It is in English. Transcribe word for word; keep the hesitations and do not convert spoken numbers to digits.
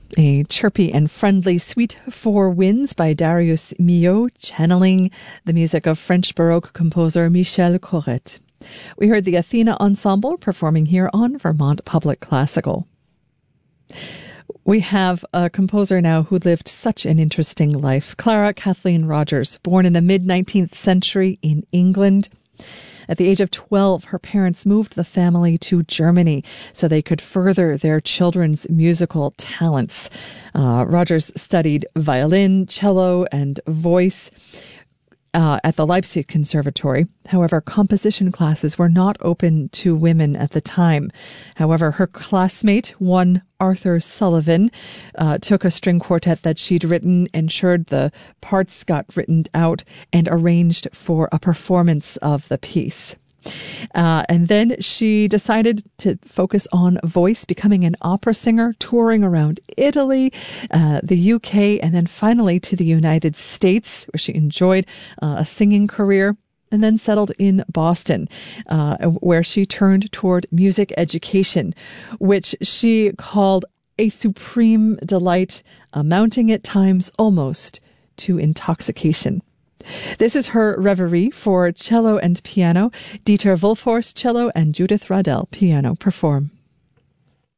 A chirpy and friendly Suite for Winds by Darius Milhaud, channeling the music of French Baroque composer Michel Corrette. We heard the Athena Ensemble performing here on Vermont Public Classical. We have a composer now who lived such an interesting life. Clara Kathleen Rogers, born in the mid-nineteenth century in England. At the age of twelve, her parents moved the family to Germany so they could further their children's musical talents. Uh, Rogers studied violin, cello, and voice Uh, at the Leipzig Conservatory. However, composition classes were not open to women at the time. However, her classmate, one Arthur Sullivan, uh, took a string quartet that she'd written, ensured the parts got written out, and arranged for a performance of the piece. Uh, and then she decided to focus on voice, becoming an opera singer, touring around Italy, uh, the U K, and then finally to the United States, where she enjoyed uh, a singing career, and then settled in Boston, uh, where she turned toward music education, which she called a supreme delight, amounting at times almost to intoxication. This is her Reverie for cello and piano. Dieter Wolfhorst, cello, and Judith Radel, piano, perform.